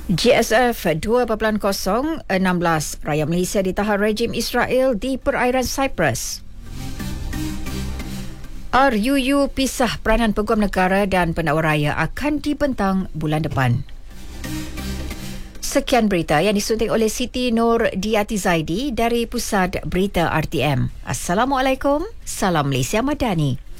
GSF 2.0 16 rakyat Malaysia ditahan rejim Israel di perairan Cyprus. RUU pisah peranan peguam negara dan pendakwa raya akan dibentang bulan depan. Sekian berita yang disunting oleh Siti Nur Diati Zaidi dari Pusat Berita RTM. Assalamualaikum, salam Malaysia Madani.